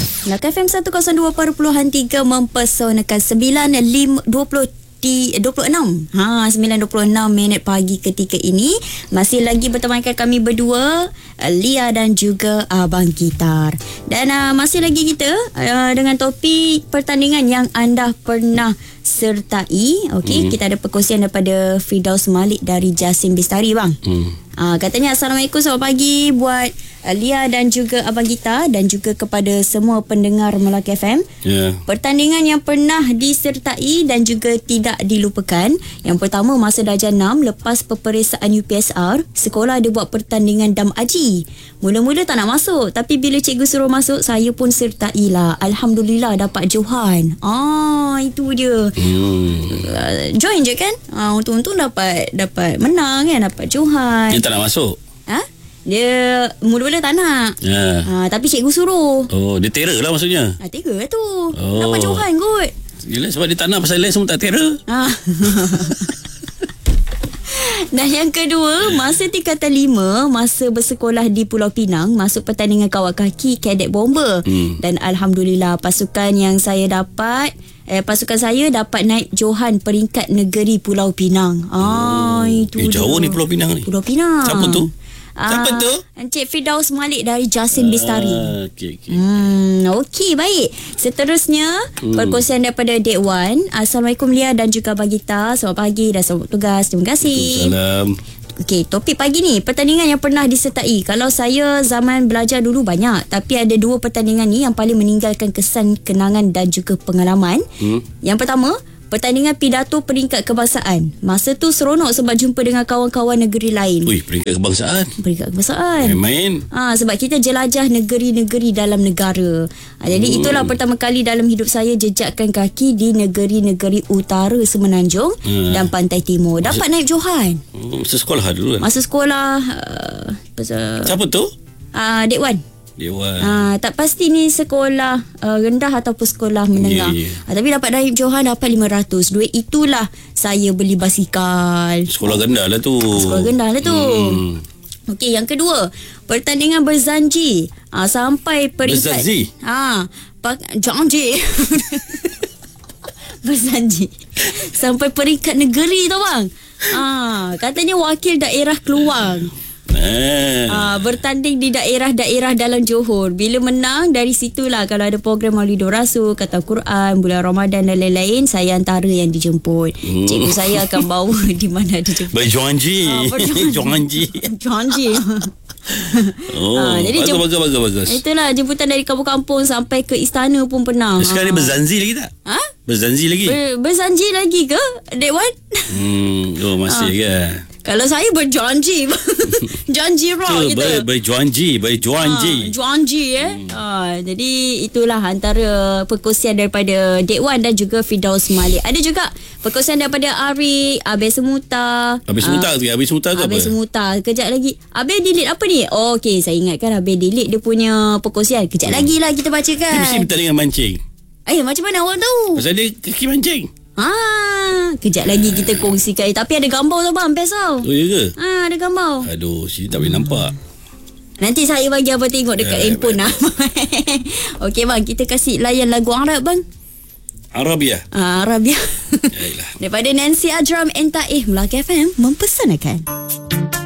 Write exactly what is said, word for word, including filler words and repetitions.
Melaka F M seratus dua perpuluhan tiga mempesonakan sembilan lima dua puluh di dua puluh enam. Ha, sembilan dua puluh enam minit pagi ketika ini masih lagi bertemankan kami berdua, Lia dan juga Abang Gitar. Dan uh, masih lagi kita uh, dengan topik pertandingan yang anda pernah sertai. Okey, hmm. kita ada perkongsian daripada Firdaus Malik dari Jasim Bistari, bang. Hmm. Uh, katanya Assalamualaikum, selamat pagi buat uh, Lia dan juga Abang Gita dan juga kepada semua pendengar Melaka F M. Yeah. Pertandingan yang pernah disertai dan juga tidak dilupakan. Yang pertama, masa darjah enam lepas peperiksaan U P S R, sekolah ada buat pertandingan dam aji. Mula-mula tak nak masuk, tapi bila cikgu suruh masuk, saya pun sertai lah. Alhamdulillah dapat Johan. Ah, itu dia. Hmm. Uh, join je kan? Ah, untung-untung dapat dapat menang kan, dapat Johan. Dia tak nak masuk. Ha? Dia mula-mula tak nak. Ya. Ha, tapi cikgu suruh. Oh, dia terror lah maksudnya. Ha, terror lah tu. Oh. Dapat Johan kot. Yelah, sebab dia tak nak, pasal lain semua tak terror. Ha. Dan yang kedua, masa tingkatan lima, masa bersekolah di Pulau Pinang, masuk pertandingan kawat kaki Cadet Bomber. Hmm. Dan Alhamdulillah, pasukan yang saya dapat, eh, pasukan saya dapat naik Johan peringkat negeri Pulau Pinang. Ah, oh. itu eh, jauh ni Pulau Pinang ni. Pulau Pinang. Siapa tu? Siapa tu? Encik Firdaus Malik dari Jasim Bistari. Ah, okey, okey. Hmm, okey, baik. Seterusnya, hmm. perkongsian daripada Dek Wan. Assalamualaikum Lia dan juga Abang Gita. Selamat pagi dan selamat tugas. Terima kasih. Waalaikumsalam. Okey, topik pagi ni, pertandingan yang pernah disertai. Kalau saya zaman belajar dulu banyak, tapi ada dua pertandingan ni yang paling meninggalkan kesan, kenangan dan juga pengalaman. Hmm. Yang pertama, pertandingan pidato peringkat kebangsaan. Masa tu seronok sebab jumpa dengan kawan-kawan negeri lain. Ui, peringkat kebangsaan. Peringkat kebangsaan. Main-main. Ha, sebab kita jelajah negeri-negeri dalam negara. Ha, jadi hmm. itulah pertama kali dalam hidup saya jejakkan kaki di negeri-negeri utara Semenanjung hmm. dan Pantai Timur. Dapat masa, naik Johan. Masa sekolah dulu kan? Masa sekolah. Uh, pasal, Siapa tu? Uh, Dek Wan. Dewan. Ha, tak pasti ni sekolah uh, rendah ataupun sekolah menengah. Yeah, yeah. Ha, tapi dapat naik Johan, dapat lima ratus. Duit itulah saya beli basikal. Sekolah rendah lah tu. Sekolah rendah lah tu. Hmm. Okey, yang kedua, pertandingan berzanji. Ha, sampai peringkat. Berzanji? Ha, pak, janji. Berzanji. Sampai peringkat negeri tu, bang. Ha, katanya wakil daerah Keluang. Eh. Uh, bertanding di daerah-daerah dalam Johor. Bila menang, dari situlah kalau ada program Maulidur Rasul, kata Quran, bulan Ramadan dan lain-lain, saya antara yang dijemput. hmm. Cikgu saya akan bawa di mana dijemput. Berjanji. uh, Berjanji. Berjanji. Oh, uh, jadi bagus, jem- bagus, bagus, bagus. Itulah jemputan dari kampung-kampung sampai ke istana pun pernah. Sekarang uh. ni berzanji lagi tak? Ha? Berzanji lagi? Ber- berzanji lagi ke, Dek Wan? Hmm, oh masih uh. ke? Kalau saya berjanji. Janji rock gitu. Ber, berjanji, berjanji. Ha, janji eh. Hmm. Ha, jadi itulah antara perkongsian daripada Dek Wan dan juga Firdaus Malik. Ada juga perkongsian daripada Ari, Abel Semuta. Abel Semuta tu, Abel Semuta tu apa? Abel Semuta. Kejap lagi. Abel delete apa ni? Oh, okey, saya ingatkan Abel delete dia punya perkongsian. Kejap hmm. lagi lah kita bacakan. Dia mesti bertanding dengan mancing. Eh, macam mana awak tahu? Pasal dia kaki mancing. Ah, kejap lagi kita kongsikan. Tapi ada gambar tu, bang, best tau. Oh, ya ke? Ah, ada gambar. Aduh, sini tak boleh nampak. Nanti saya bagi abang tengok dekat eh, handphone lah. Okey, bang, kita kasih layan lagu Arab, bang. Arabia. Ah, Arabia. Daripada Nancy Ajram, Entaih, Melaka F M mempersanakan.